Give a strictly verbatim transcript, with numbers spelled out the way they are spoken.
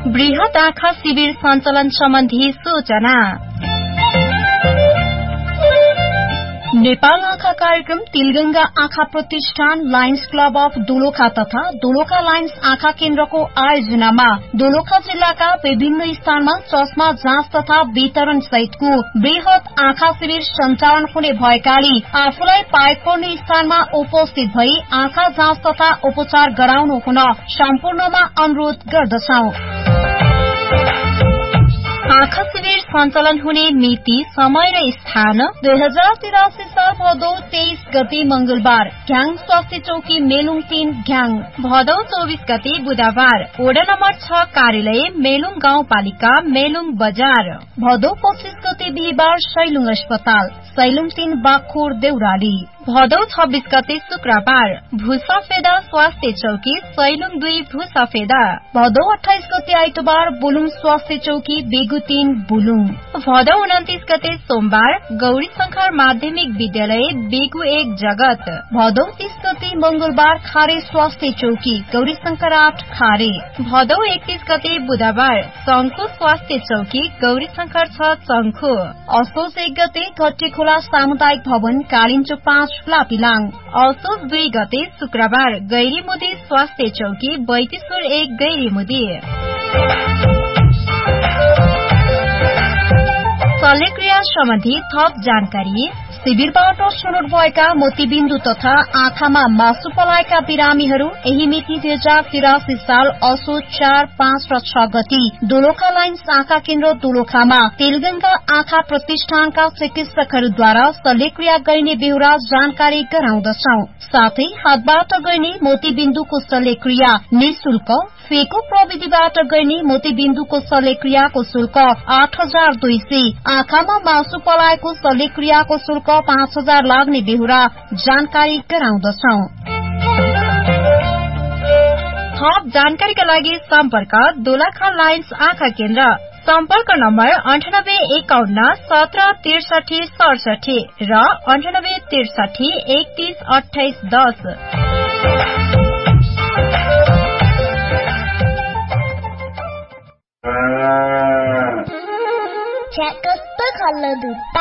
बृहत आँखा शिविर सञ्चालन सम्बन्धी सूचना। नेपाल आँखा कार्यक्रम तिलगंगा आँखा प्रतिष्ठान लायन्स क्लब अफ दोलखा तथा दोलखा लायन्स आँखा केन्द्रको आयोजनामा दोलखा जिल्लाका विभिन्न स्थानमा चस्मा जाँच तथा वितरण सहितको बृहत आँखा शिविर सञ्चालन हुने भएकाले आफूलाई पाएको पर्ने स्थानमा उपस्थित भई आँखा जाँच तथा उपचार गराउनु हुन सम्पूर्णमा अनुरोध गर्दछौ। आँखा शिविर सञ्चालन हुने मिति, समय र स्थान दुई हजार तिरासी साल भदौ तेइस गते मंगलबार घ्याङ स्वास्थ्य चौकी मेलुङ तीन घ्याङ, भदौ चौबीस गते बुधबार वडा नम्बर छ कार्यालय मेलुङ गाउँपालिका मेलुङ बजार, भदौ पच्चीस गते बिहिबार सैलुङ अस्पताल सैलुङ तीन बागखोर देउराली, भदौ छब्बीस गते शुक्रबार भूसाफेदा स्वास्थ्य चौकी सैलुङ दुई भूसाफेदा, भदौ अठाइस गते आइतबार बुलुङ स्वास्थ्य चौकी बेगु तीन बुलुङ, भदौ उन्तीस गते सोमबार गौरी शंकर माध्यमिक विद्यालय बेगु एक जगत, भदौ तीस गते मंगलबार खारे स्वास्थ्य चौकी गौरी शंकर आठ खारे, भदौ एकतीस गते बुधबार शंखु स्वास्थ्य चौकी गौरी शंकर छ शंखु, असोज एक गते घट्टी खोला सामुदायिक भवन कालिन्चो पाँच लापिलाङ, असोज दुई गते शुक्रबार गैरीमुदी स्वास्थ्य चौकी बैतेश्वर एक गैरीमुदी। शल्यक्रिया सम्बन्धी थप जानकारी। शिविरबाट छनौट भएका मोतीबिन्दु तथा आँखामा मासु पलाएका बिरामीहरू यही मिति दुई हजार तिरासी साल असोज चार पाँच र छ गति दोलखा लायन्स आँखा केन्द्र दोलखामा तेलगंगा आँखा प्रतिष्ठानका चिकित्सकहरूद्वारा शल्यक्रिया गरिने बेहोरा जानकारी गराउँदछौ। साथै हातबाट गरिने मोतीबिन्दुको शल्यक्रिया निशुल्क, फेको प्रविधिबाट गरिने मोतीबिन्दुको शल्यक्रियाको शुल्क आठ हजार दुई सय, आँखामा मासु पलाएको शल्यक्रियाको शुल्क पाँच हजार लाग्ने बेहोरा जानकारी गराउँदछौ। थप जानकारीका लागि सम्पर्क दोलखा लायन्स आँखा केन्द्र, सम्पर्क नम्बर अन्ठानब्बे एकाउन्न सत्र त्रिसठी सडसठी र अन्ठानब्बे त्रिसठी एकतीस अठाइस दस। कस्तो खल्लो दुध